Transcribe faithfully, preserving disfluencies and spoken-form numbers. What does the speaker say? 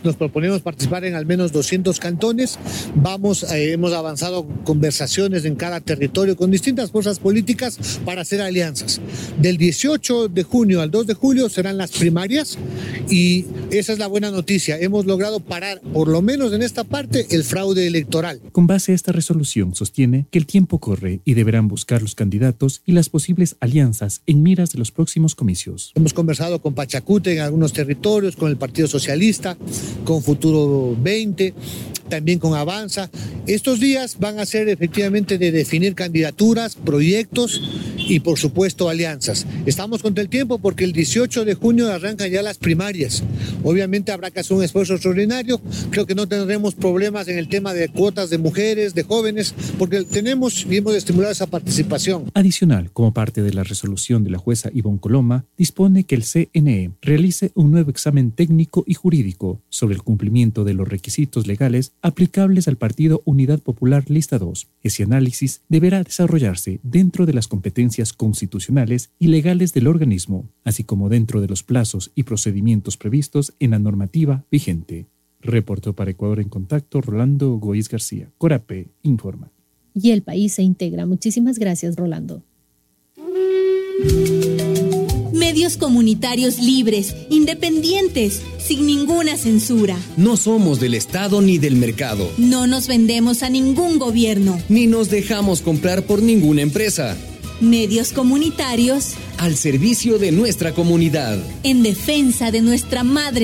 nos proponemos participar en al menos doscientos cantones. Vamos, eh, hemos avanzado conversaciones en cada territorio con distintas fuerzas políticas para hacer alianzas. Del dieciocho de junio al dos de julio serán las primarias y esa es la buena noticia. Hemos logrado parar, por lo menos en esta parte, el fraude electoral. Con base a esta resolución sostiene que el tiempo corre y deberán buscar los candidatos y las posibles alianzas en miras de los próximos comicios. Hemos conversado con Pachacute en algunos territorios, con el Partido Socialista, con Futuro veinte, también con Avanza. Estos días van a ser efectivamente de definir candidaturas, proyectos y por supuesto alianzas. Estamos contra el tiempo porque el dieciocho de junio arrancan ya las primarias. Obviamente habrá que hacer un esfuerzo extraordinario. Creo que no tendremos problemas en el tema de cuotas de mujeres, de jóvenes, porque tenemos y hemos estimulado esa participación. Adicional, como parte de la resolución de la jueza Ivonne Coloma, dispone que el C N E realice un nuevo examen técnico y jurídico sobre el cumplimiento de los requisitos legales aplicables al Partido Unidad Popular Lista dos. Ese análisis deberá desarrollarse dentro de las competencias constitucionales y legales del organismo, así como dentro de los plazos y procedimientos previstos en la normativa vigente. Reportó para Ecuador en Contacto Rolando Goiz García. Corape informa. Y el país se integra. Muchísimas gracias, Rolando. Medios comunitarios libres, independientes, sin ninguna censura. No somos del Estado ni del mercado. No nos vendemos a ningún gobierno. Ni nos dejamos comprar por ninguna empresa. Medios comunitarios al servicio de nuestra comunidad. En defensa de nuestra madre